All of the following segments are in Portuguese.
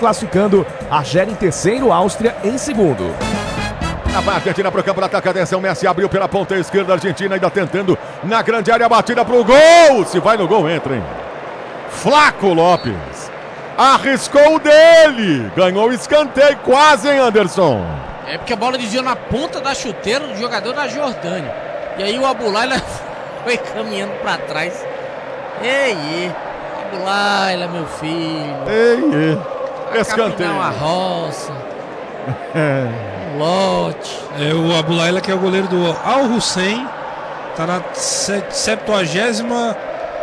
classificando Argélia em terceiro, Áustria em segundo. A Argentina para o campo de ataque, atenção, Messi abriu pela ponta esquerda, Argentina ainda tentando na grande área, batida para o gol, se vai no gol, entra, hein? Flaco Lopes, arriscou o dele, ganhou o escanteio, quase, hein, Anderson? É porque a bola desviou na ponta da chuteira do jogador da Jordânia, e aí o Abulaila foi caminhando para trás. Ei, Abulaila, meu filho. Ei, escanteio. Uma roça. Lote. O Abulaila, que é o goleiro do Al Hussein, tá na 79ª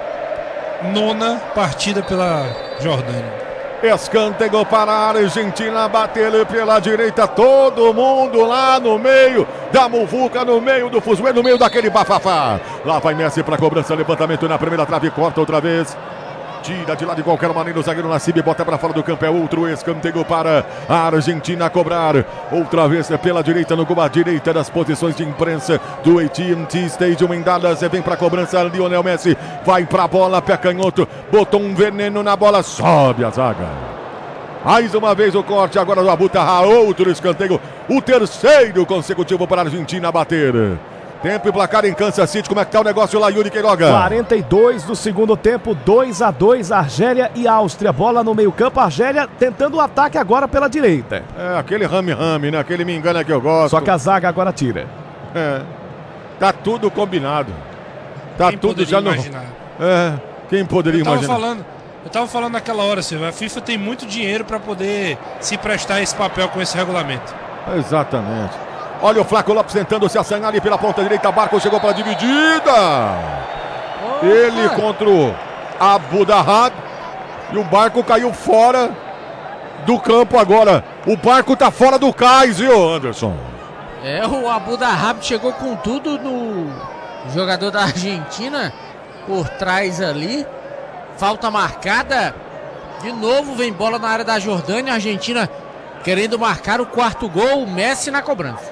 partida pela Jordânia. Escanteio para a Argentina, bateu pela direita, todo mundo lá no meio da muvuca, no meio do fuzuê, no meio daquele bafafá. Lá vai Messi para cobrança, levantamento na primeira trave, corta outra vez. Tira de lá de qualquer maneira o zagueiro Nassib, bota para fora do campo, é outro escanteio para a Argentina cobrar. Outra vez pela direita, no gol à direita das posições de imprensa do AT&T Stadium em Dallas. Vem para cobrança, Lionel Messi vai para a bola, pé canhoto, botou um veneno na bola, sobe a zaga. Mais uma vez o corte agora do Abutarra, outro escanteio, o terceiro consecutivo para a Argentina bater. Tempo e placar em Kansas City, como é que tá o negócio lá, Yuri Queiroga? 42 do segundo tempo, 2-2, Argélia e Áustria. Bola no meio campo, Argélia tentando o ataque agora pela direita. Aquele rame-rame, né? Aquele me engana que eu gosto. Só que a zaga agora tira. Tá tudo combinado. Tá Quem tudo já no... imaginar? Quem poderia imaginar? Eu tava falando naquela hora, Silvio, a FIFA tem muito dinheiro para poder se prestar a esse papel com esse regulamento. Exatamente. Olha o Flaco Lopes tentando se assanhar ali pela ponta direita. Barco chegou para a dividida. Ele contra o Abudarra. E o Barco caiu fora do campo agora. O Barco tá fora do cais, viu, Anderson? O Abudarra chegou com tudo no jogador da Argentina. Por trás ali. Falta marcada. De novo vem bola na área da Jordânia. A Argentina querendo marcar o quarto gol. Messi na cobrança.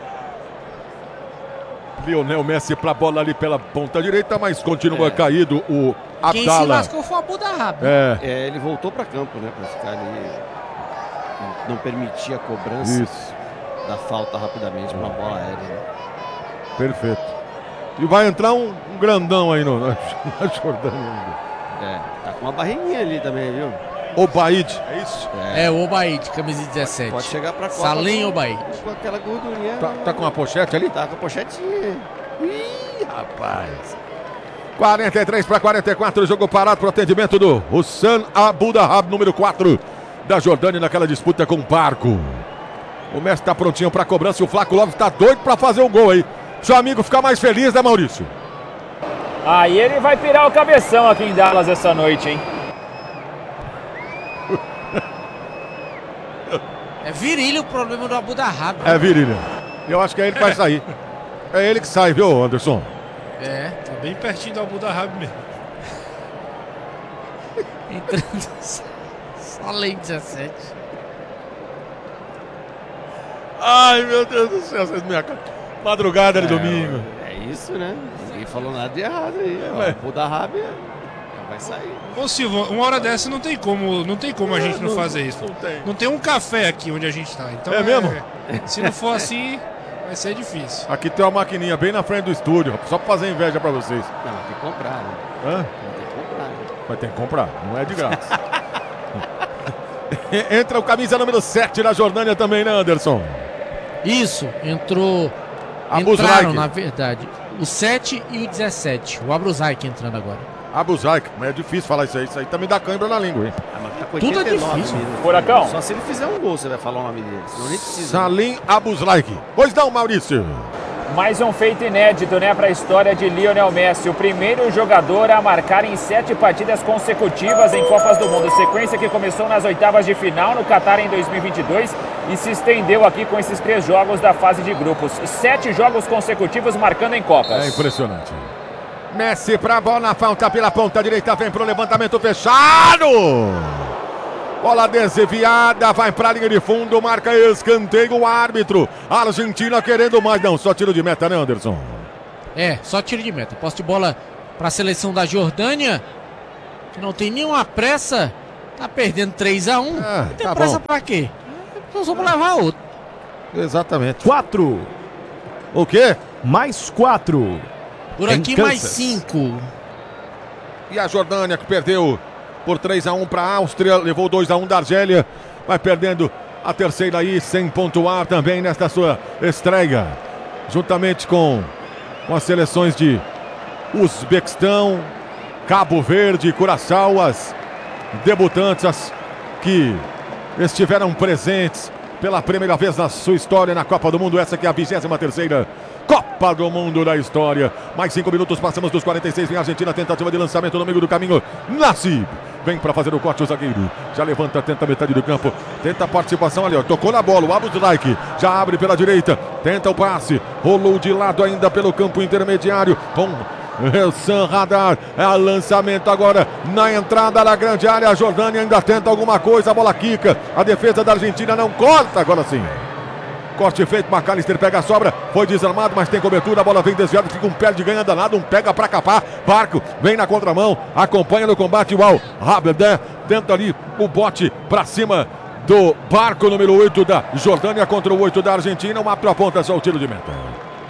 Lionel Messi pra bola ali pela ponta direita, mas continua caído o Abdala. Quem se lascou foi o Abudarra. Ele voltou pra campo, né? Pra ficar ali, não permitir a cobrança da falta rapidamente pra bola aérea. Né? Perfeito. E vai entrar um grandão aí na Jordânia. Tá com uma barriguinha ali também, viu? Obaid, é isso? O Obaid, camisa 17. Pode chegar pra Copa. Salim Obaid. Com aquela gordurinha. Tá com uma pochete ali? Tá com a pochetinha. Ih, rapaz. 43-44, jogo parado pro atendimento do Hussein Abudarra, número 4 da Jordânia, naquela disputa com o Barco. O Messi tá prontinho pra cobrança e o Flaco Lopes tá doido pra fazer o gol aí. Seu amigo fica mais feliz, né, Maurício? Aí ele vai pirar o cabeção aqui em Dallas essa noite, hein? É virilha o problema do Abudarra. É virilha. Eu acho que é ele que vai sair. É ele que sai, viu, Anderson? Tá bem pertinho do Abudarra mesmo. Entrando Salim 17. Ai, meu Deus do céu, vocês me madrugada de domingo. É isso, né? Ninguém falou nada de errado aí. O Abudarra vai sair. Ô Silvio, uma hora dessa não tem como a gente não fazer isso. Não tem um café aqui onde a gente tá. Então mesmo? Se não for assim, vai ser difícil. Aqui tem uma maquininha bem na frente do estúdio, só pra fazer inveja pra vocês. Não, tem que comprar, né? Hã? Tem que comprar, né? Mas tem que comprar, não é de graça. Entra o camisa número 7 da Jordânia também, né, Anderson? Isso, entraram, na verdade, o 7 e o 17. O Abruzaik entrando agora. Abuzaik, mas é difícil falar isso aí também dá cãibra na língua, hein? Mas tá com Tudo é 89 difícil. mesmo. Furacão. Só se ele fizer um gol você vai falar o nome dele. Senão nem precisa. Salim Abuzaik. Pois não, Maurício. Mais um feito inédito, né, para a história de Lionel Messi. O primeiro jogador a marcar em 7 partidas consecutivas em Copas do Mundo. Sequência que começou nas oitavas de final no Catar em 2022 e se estendeu aqui com esses 3 jogos da fase de grupos. 7 jogos consecutivos marcando em Copas. É impressionante. Messi pra bola, falta pela ponta direita, vem pro levantamento fechado. Bola desviada, vai pra linha de fundo, marca escanteio o árbitro. Argentina querendo mais, não, só tiro de meta, né, Anderson? Só tiro de meta. Posse de bola para a seleção da Jordânia, que não tem nenhuma pressa Tá perdendo 3-1. Não tem tá pressa bom. pra quê? Nós vamos levar outro. Exatamente. 4. O quê? Mais 4. Por Em aqui Kansas. mais 5. E a Jordânia que perdeu por 3-1 para a Áustria, levou 2-1 da Argélia, vai perdendo a terceira aí sem pontuar também nesta sua estreia, juntamente com as seleções de Uzbequistão, Cabo Verde, Curaçao, as debutantes as que estiveram presentes pela primeira vez na sua história na Copa do Mundo, essa que é a 23ª Copa do Mundo da história. Mais 5 minutos, passamos dos 46, vem a Argentina, tentativa de lançamento no meio do caminho, Nassib vem para fazer o corte, o zagueiro já levanta, tenta a metade do campo, tenta a participação ali, ó, tocou na bola, o Abudlaik já abre pela direita, tenta o passe, rolou de lado ainda pelo campo intermediário, com Sam Haddad, é o lançamento agora na entrada da grande área, a Jordânia ainda tenta alguma coisa, a bola quica, a defesa da Argentina não corta, agora sim. Corte feito, McAllister pega a sobra, foi desarmado, mas tem cobertura, a bola vem desviada, fica um pé de ganha danado, um pega pra capar, Barco vem na contramão, acompanha no combate o Al-Rabedé, tenta ali o bote pra cima do Barco, número 8 da Jordânia contra o 8 da Argentina, uma aponta só o tiro de meta.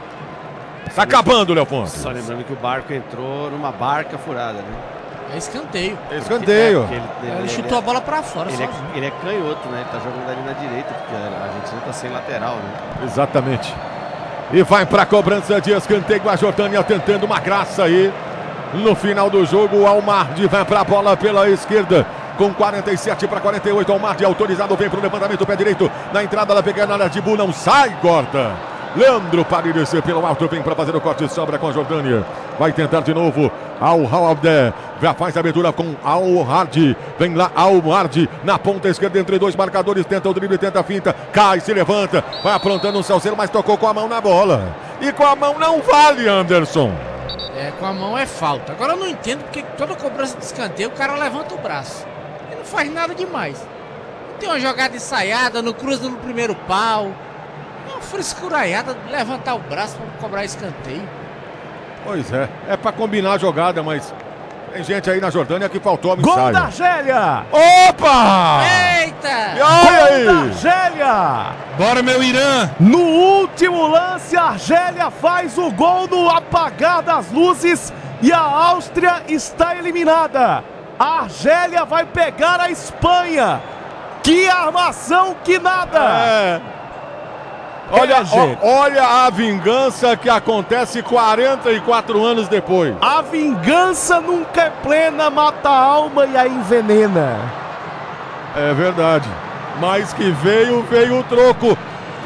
Tá acabando, Léo Fonte. Só lembrando que o Barco entrou numa barca furada, né? É escanteio. Escanteio. Porque Ele chutou a bola pra fora. Ele é canhoto, né? Ele tá jogando ali na direita, porque a Argentina tá sem lateral, né? Exatamente. E vai para a cobrança de escanteio, a Jordânia tentando uma graça aí. No final do jogo, o Almardi vai para a bola pela esquerda. Com 47 para 48, Almardi autorizado, vem para o levantamento, pé direito. Na entrada da pequena área de Bu, não sai, corta. Leandro Paredes pelo alto, vem para fazer o corte, sobra com a Jordânia. Vai tentar de novo Al-Hawabdé. Já faz a abertura com Al-Hardi. Vem lá Al-Hardi na ponta esquerda entre dois marcadores. Tenta o drible, tenta a finta. Cai, se levanta. Vai aprontando um salseiro, mas tocou com a mão na bola. E com a mão não vale, Anderson. É, com a mão é falta. Agora eu não entendo porque toda cobrança de escanteio o cara levanta o braço. Ele não faz nada demais. Não tem uma jogada ensaiada, não cruza no primeiro pau. É uma frescuraiada levantar o braço para cobrar escanteio. Pois é, é pra combinar a jogada, mas tem gente aí na Jordânia que faltou a Gol mensagem. da Argélia! Opa! Eita! E olha aí! Gol da Argélia! Bora, meu Irã! No último lance, a Argélia faz o gol no apagar das luzes e a Áustria está eliminada. A Argélia vai pegar a Espanha. Que armação que nada! É. Olha, gente. olha a vingança que acontece 44 anos depois. A vingança nunca é plena, mata a alma e a envenena. É verdade. Mas que veio o troco.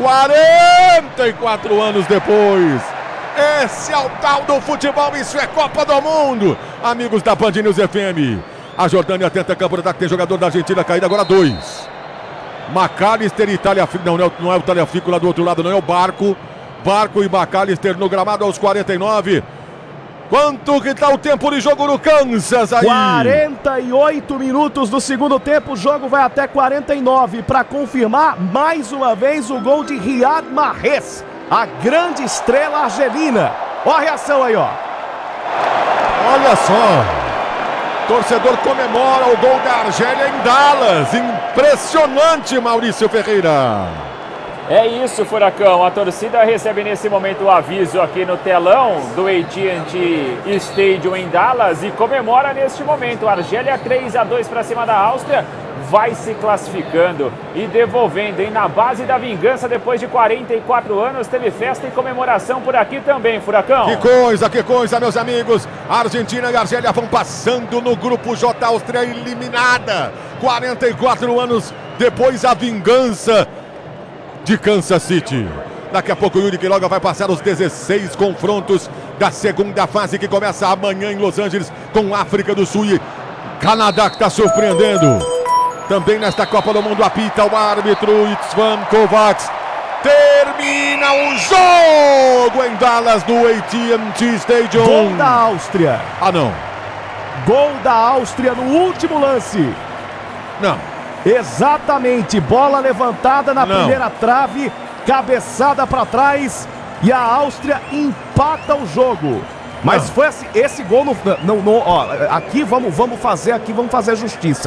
44 anos depois. Esse é o tal do futebol, isso é Copa do Mundo. Amigos da Band News FM. A Jordânia tenta campo de ataque, tem jogador da Argentina caído, agora 2. McAllister e Tagliafico, não é o Tagliafico lá do outro lado, não é o Barco. Barco e McAllister no gramado aos 49. Quanto que tá o tempo de jogo no Kansas aí? 48 minutos do segundo tempo, o jogo vai até 49. Para confirmar, mais uma vez, o gol de Riyad Mahrez, a grande estrela argelina. Olha a reação aí, ó. Olha só. Torcedor comemora o gol da Argélia em Dallas. Impressionante, Maurício Ferreira. É isso, Furacão. A torcida recebe nesse momento o aviso aqui no telão do AT&T Stadium em Dallas e comemora neste momento. A Argélia 3-2 para cima da Áustria. Vai se classificando e devolvendo, hein? Na base da vingança, depois de 44 anos, teve festa e comemoração por aqui também, Furacão. Que coisa, meus amigos. A Argentina e a Argélia vão passando no grupo J. Áustria eliminada. 44 anos depois, a vingança de Kansas City. Daqui a pouco o Yuri Quiroga vai passar os 16 confrontos da segunda fase que começa amanhã em Los Angeles com África do Sul e Canadá, que está surpreendendo. Também nesta Copa do Mundo apita o árbitro Itzvan Kovacs. Termina o jogo em Dallas no AT&T Stadium. Gol da Áustria. Ah, não. Gol da Áustria no último lance. Não. Exatamente, bola levantada na primeira trave, cabeçada para trás e a Áustria empata o jogo. Mas foi assim, esse gol ó, aqui vamos fazer justiça.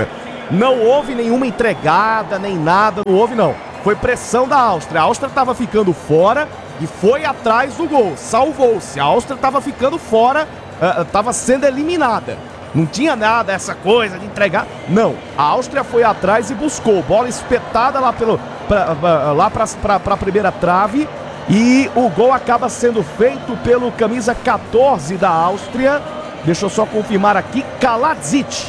Não houve nenhuma entregada, nem nada, não houve não. Foi pressão da Áustria. A Áustria estava ficando fora e foi atrás do gol. Salvou-se. A Áustria estava ficando fora, estava sendo eliminada. Não tinha nada, essa coisa de entregar. Não. A Áustria foi atrás e buscou. Bola espetada lá para a primeira trave. E o gol acaba sendo feito pelo camisa 14 da Áustria. Deixa eu só confirmar aqui. Kaladzic.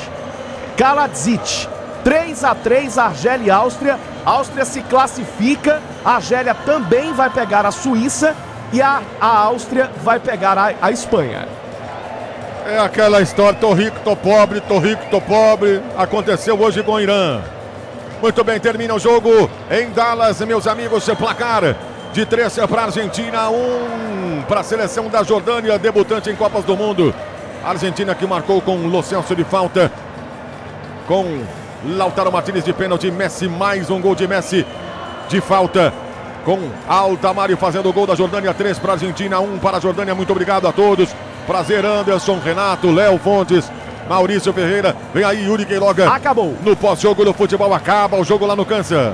3-3, Argélia e Áustria. A Áustria se classifica. A Argélia também vai pegar a Suíça. E a Áustria vai pegar a Espanha. É aquela história, tô rico, tô pobre, tô rico, tô pobre. Aconteceu hoje com o Irã. Muito bem, termina o jogo em Dallas, meus amigos. Placar de 3 para a Argentina, 1 para a seleção da Jordânia, debutante em Copas do Mundo. A Argentina que marcou com Lo Celso de falta, com Lautaro Martínez de pênalti, Messi, mais um gol de Messi de falta, com Altamário fazendo o gol da Jordânia. 3 para a Argentina, 1 para a Jordânia. Muito obrigado a todos. Prazer, Anderson, Renato, Léo Fontes, Maurício Ferreira. Vem aí, Yuri Queiroga. Acabou. No pós-jogo do futebol, acaba o jogo lá no Kansas.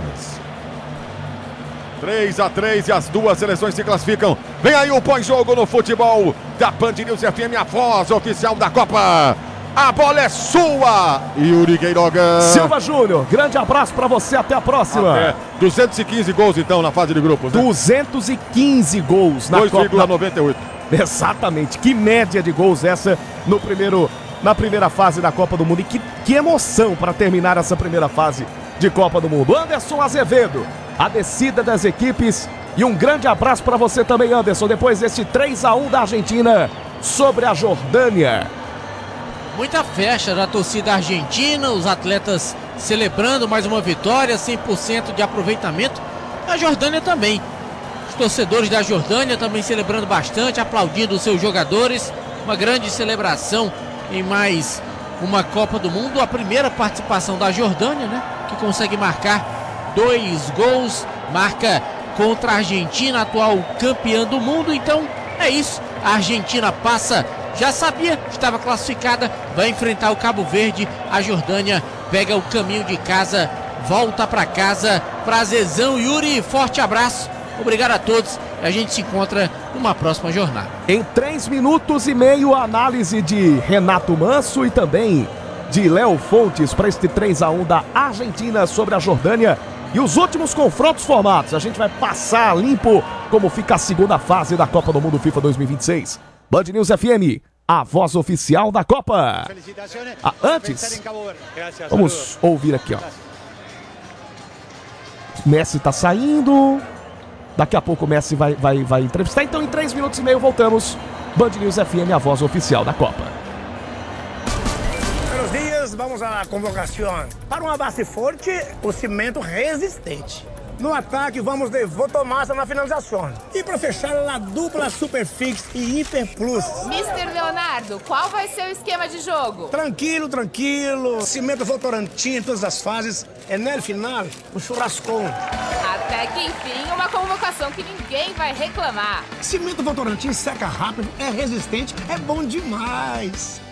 3-3 e as duas seleções se classificam. Vem aí o pós-jogo no futebol da Band News FM, a voz oficial da Copa. A bola é sua, Yuri Queiroga. Silva Júnior, grande abraço pra você, até a próxima. Até. 215 gols então na fase de grupos, né? 215 gols na Copa. 2,98. Exatamente, que média de gols essa na primeira fase da Copa do Mundo. E que emoção para terminar essa primeira fase de Copa do Mundo. Anderson Azevedo, a descida das equipes. E um grande abraço para você também, Anderson, depois desse 3-1 da Argentina sobre a Jordânia. Muita festa da torcida argentina, os atletas celebrando mais uma vitória, 100% de aproveitamento. A Jordânia também. Os torcedores da Jordânia também celebrando bastante, aplaudindo os seus jogadores. Uma grande celebração em mais uma Copa do Mundo. A primeira participação da Jordânia, né? Que consegue marcar 2 gols. Marca contra a Argentina, atual campeã do mundo. Então é isso. A Argentina passa, já sabia, estava classificada. Vai enfrentar o Cabo Verde. A Jordânia pega o caminho de casa, volta para casa. Prazerzão, Yuri. Forte abraço. Obrigado a todos. A gente se encontra numa próxima jornada. Em 3 minutos e meio, a análise de Renato Manso e também de Léo Fontes para este 3-1 da Argentina sobre a Jordânia. E os últimos confrontos formados. A gente vai passar limpo como fica a segunda fase da Copa do Mundo FIFA 2026. Band News FM, a voz oficial da Copa. Antes, vamos ouvir aqui, ó. Messi tá saindo. Daqui a pouco o Messi vai entrevistar. Então em 3 minutos e meio voltamos. Band News FM, a voz oficial da Copa. Buenos dias, vamos à convocação. Para uma base forte, o cimento resistente. No ataque, vamos de Votomassa na finalização. E para fechar, a dupla Superfix e Hiper Plus. Mister Leonardo, qual vai ser o esquema de jogo? Tranquilo. Cimento Votorantim em todas as fases. E no final, o churrascão. Até que enfim, uma convocação que ninguém vai reclamar. Cimento Votorantim seca rápido, é resistente, é bom demais.